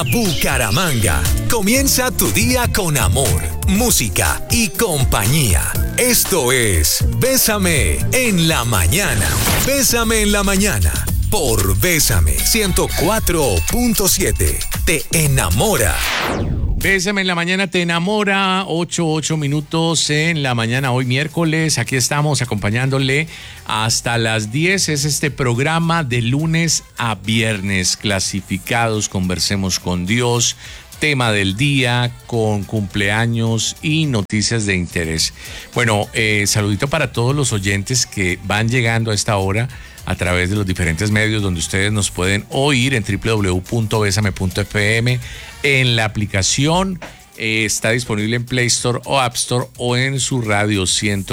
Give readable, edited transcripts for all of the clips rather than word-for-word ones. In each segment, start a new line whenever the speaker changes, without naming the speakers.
Bucaramanga. Comienza tu día con amor, música y compañía. Esto es Bésame en la mañana. Bésame en la mañana por Bésame 104.7. Te enamora.
Bésame en la mañana te enamora. 8 minutos en la mañana, hoy miércoles. Aquí estamos acompañándole hasta las 10. Es este programa de lunes a viernes. Clasificados, conversemos con Dios. Tema del día, con cumpleaños y noticias de interés. Bueno, saludito para todos los oyentes que van llegando a esta hora a través de los diferentes medios donde ustedes nos pueden oír en www.besame.fm, en la aplicación, está disponible en Play Store o App Store o en su radio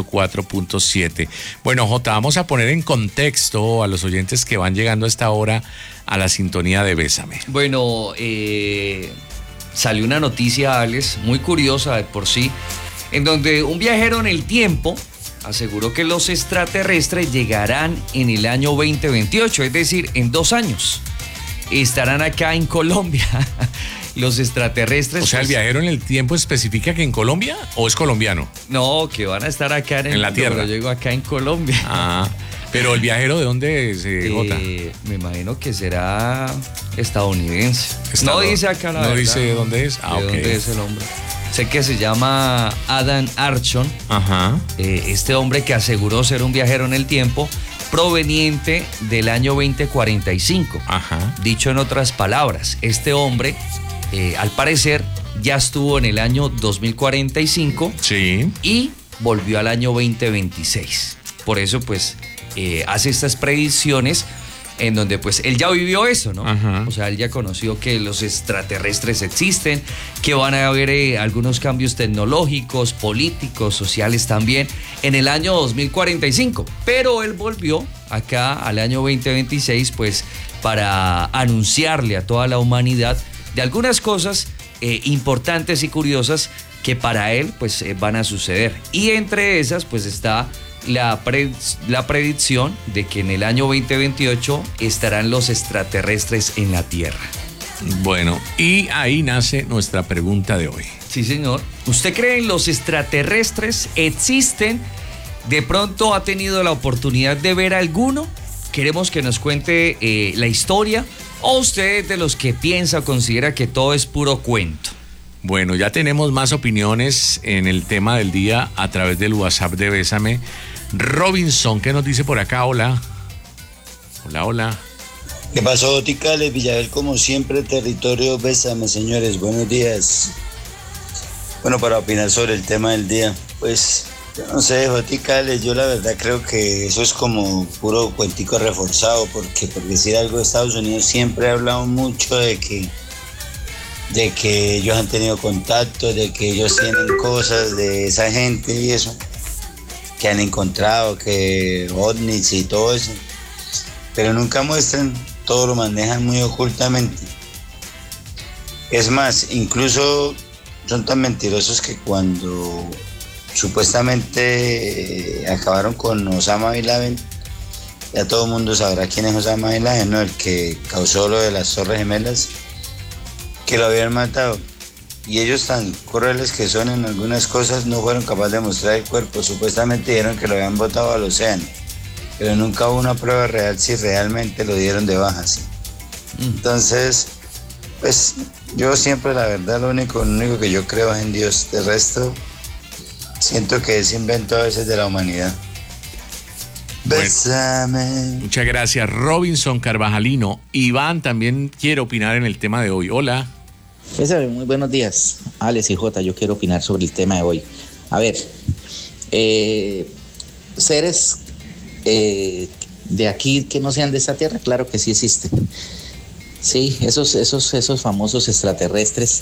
104.7. Bueno, Jota, vamos a poner en contexto a los oyentes que van llegando a esta hora a la sintonía de Bésame.
Bueno, salió una noticia, Alex, muy curiosa de por sí, en donde un viajero en el tiempo aseguró que los extraterrestres llegarán en el año 2028, es decir, en 2 años. Estarán acá en Colombia. Los extraterrestres.
O sea, ¿el viajero en el tiempo especifica que en Colombia o es colombiano?
No, que van a estar acá
en la Tierra.
Yo llego acá en Colombia.
Ah, pero ¿el viajero de dónde es, Jota?
Me imagino que será estadounidense. No dice acá la verdad.
¿No dice dónde es?
De dónde es el hombre. Sé que se llama Adam Archon.
Ajá.
Este hombre que aseguró ser un viajero en el tiempo proveniente del año 2045.
Ajá.
Dicho en otras palabras, este hombre, al parecer, ya estuvo en el año 2045.
Sí.
Y volvió al año 2026. Por eso, pues, hace estas predicciones en donde pues él ya vivió eso, ¿no?
Ajá.
O sea, él ya conoció que los extraterrestres existen, que van a haber algunos cambios tecnológicos, políticos, sociales también en el año 2045. Pero él volvió acá al año 2026 pues para anunciarle a toda la humanidad de algunas cosas importantes y curiosas que para él pues van a suceder. Y entre esas pues está la predicción de que en el año 2028 estarán los extraterrestres en la Tierra.
Bueno, y ahí nace nuestra pregunta de hoy.
Sí, señor. ¿Usted cree en los extraterrestres? ¿Existen? ¿De pronto ha tenido la oportunidad de ver alguno? Queremos que nos cuente la historia. ¿O usted es de los que piensa o considera que todo es puro cuento?
Bueno, ya tenemos más opiniones en el tema del día a través del WhatsApp de Bésame. Robinson, ¿qué nos dice por acá? Hola. Hola.
¿Qué pasó, Ticales? Villaverde, como siempre, territorio Bésame, señores. Buenos días. Bueno, para opinar sobre el tema del día, pues, yo no sé, Ticales, yo la verdad creo que eso es como puro cuentico reforzado, porque por decir algo, Estados Unidos siempre ha hablado mucho de que ellos han tenido contacto, de que ellos tienen cosas de esa gente y eso, que han encontrado, que ovnis y todo eso, pero nunca muestran, todo lo manejan muy ocultamente. Es más, incluso son tan mentirosos que cuando supuestamente acabaron con Osama Bin Laden, ya todo el mundo sabrá quién es Osama Bin Laden, ¿no? El que causó lo de las Torres Gemelas, que lo habían matado. Y ellos, tan crueles que son en algunas cosas, no fueron capaces de mostrar el cuerpo. Supuestamente dijeron que lo habían botado al océano, pero nunca hubo una prueba real si realmente lo dieron de baja, ¿sí? Entonces, pues yo siempre, la verdad, lo único que yo creo es en Dios. De resto, siento que es invento a veces de la humanidad. Bésame.
Bueno, muchas gracias, Robinson Carvajalino. Iván también quiere opinar en el tema de hoy. Hola.
Bésame, muy buenos días, Alex y Jota. Yo quiero opinar sobre el tema de hoy. A ver, seres de aquí que no sean de esta tierra, claro que sí existen. Sí, esos famosos extraterrestres,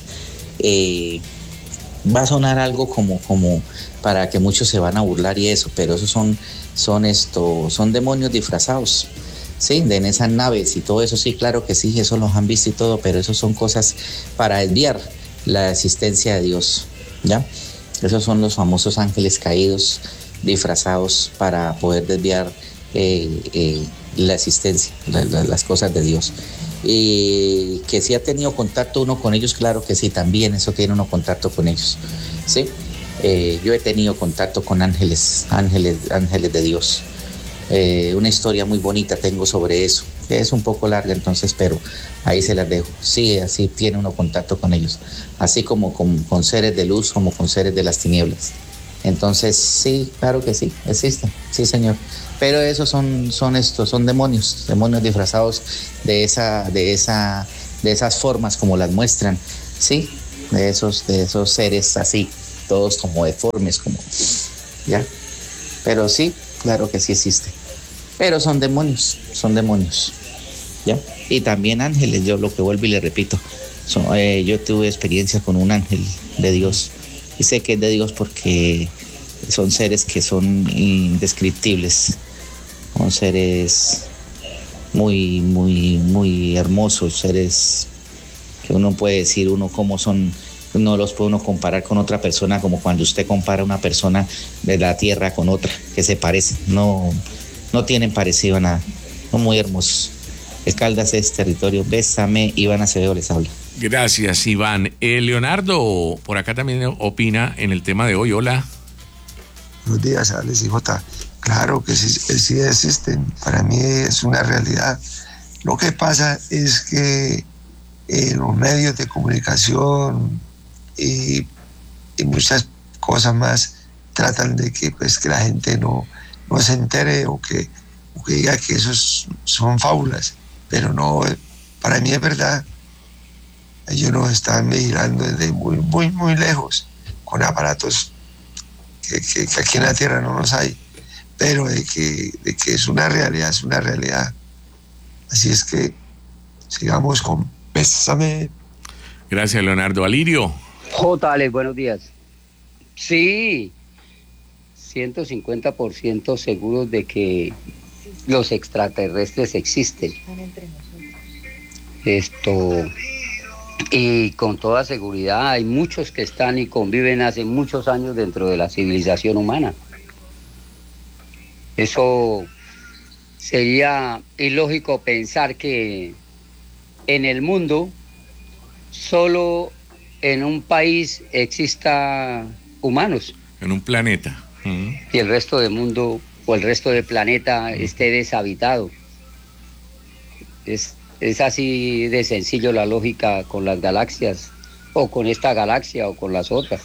va a sonar algo como para que muchos se van a burlar y eso, pero esos son demonios disfrazados. Sí, en esas naves y todo eso, sí, claro que sí, eso los han visto y todo, pero eso son cosas para desviar la existencia de Dios, ¿ya? Esos son los famosos ángeles caídos disfrazados para poder desviar la existencia, las cosas de Dios. Que si ha tenido contacto uno con ellos, claro que sí, también eso tiene uno contacto con ellos, ¿sí? Yo he tenido contacto con ángeles de Dios. Una historia muy bonita tengo sobre eso. Es un poco larga entonces, pero ahí se las dejo. Sí, así tiene uno contacto con ellos, así como con seres de luz, como con seres de las tinieblas. Entonces, sí, claro que sí, existen, sí, señor. Pero esos son demonios disfrazados de esas formas como las muestran, sí, de esos seres así, todos como deformes, como, ya. Pero sí, claro que sí existe. Pero son demonios, ¿ya? Y también ángeles, yo lo que vuelvo y le repito, yo tuve experiencia con un ángel de Dios y sé que es de Dios porque son seres que son indescriptibles, son seres muy, muy, muy hermosos, seres que uno puede decir cómo son. No los puede uno comparar con otra persona, como cuando usted compara una persona de la tierra con otra que se parecen. No tienen parecido a nada. Son muy hermosos. Caldas es territorio. Bésame, Iván Acevedo les habla.
Gracias, Iván. Leonardo, por acá también opina en el tema de hoy. Hola.
Buenos días, Alex y Jota. Claro que sí existen. Para mí es una realidad. Lo que pasa es que los medios de comunicación y muchas cosas más tratan de que la gente no se entere o que diga que esos son fábulas, pero no, para mí es verdad. Ellos nos están vigilando desde muy, muy, muy lejos con aparatos que aquí en la tierra no los hay, pero de que es una realidad, es una realidad. Así es que sigamos con Bésame.
Gracias, Leonardo. Alirio.
J. Alex, buenos días. Sí, 150% seguros de que los extraterrestres existen. Y con toda seguridad hay muchos que están y conviven hace muchos años dentro de la civilización humana. Eso sería ilógico pensar que en el mundo solo en un país exista humanos.
En un planeta.
Y el resto del mundo o el resto del planeta esté deshabitado. Es así de sencillo la lógica con las galaxias, o con esta galaxia o con las otras.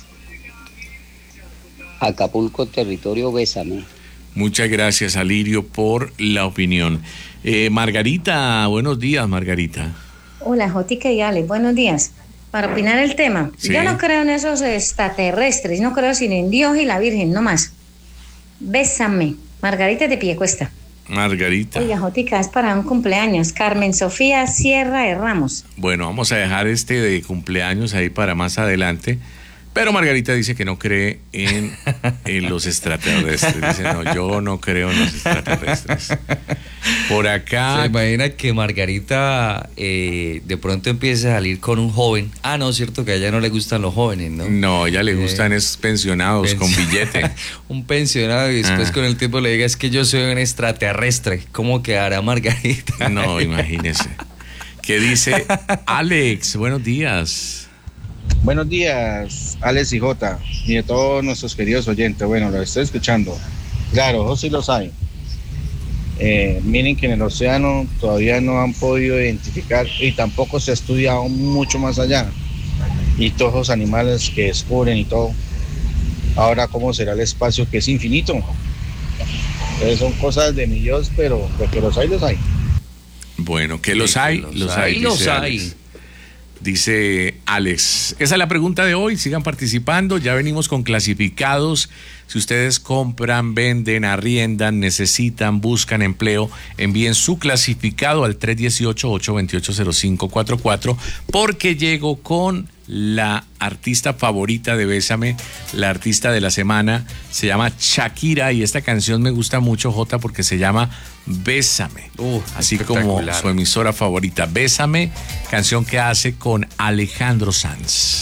Acapulco, territorio, bésame.
Muchas gracias, Alirio, por la opinión. Margarita, buenos días, Margarita.
Hola, Jotica y Ale, buenos días. Para opinar el tema,
sí.
Yo no creo en esos extraterrestres, no creo sino en Dios y la Virgen, no más. Bésame, Margarita de Piecuesta.
Margarita.
Oye, Jotica, es para un cumpleaños. Carmen Sofía Sierra de Ramos.
Bueno, vamos a dejar de cumpleaños ahí para más adelante. Pero Margarita dice que no cree en los extraterrestres. Dice, no, yo no creo en los extraterrestres. Por acá...
¿Se imagina que Margarita de pronto empiece a salir con un joven? Ah, no, cierto que a ella no le gustan los jóvenes, ¿no?
No, a ella le gustan es pensionados con billete.
Un pensionado y después con el tiempo le diga, es que yo soy un extraterrestre. ¿Cómo quedará Margarita?
No, imagínese. ¿Qué dice Alex? Buenos días.
Buenos días, Alex y Jota, y de todos nuestros queridos oyentes. Bueno, lo estoy escuchando. Claro, eso sí los hay. Miren que en el océano todavía no han podido identificar y tampoco se ha estudiado mucho más allá. Y todos los animales que descubren y todo. Ahora, ¿cómo será el espacio que es infinito? Entonces son cosas de mi Dios, pero de que los hay, los hay.
Bueno, que los hay, los hay. Dice Alex. Esa es la pregunta de hoy. Sigan participando. Ya venimos con clasificados. Si ustedes compran, venden, arriendan, necesitan, buscan empleo, envíen su clasificado al 318-828-0544 porque llego con la artista favorita de Bésame, la artista de la semana. Se llama Shakira y esta canción me gusta mucho, Jota, porque se llama Bésame. Así como su emisora favorita. Bésame, canción que hace con Alejandro Sanz.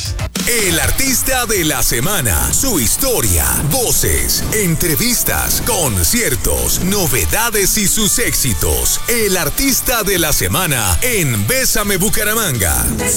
El artista de la semana, su historia, voces, entrevistas, conciertos, novedades y sus éxitos. El artista de la semana en Bésame Bucaramanga.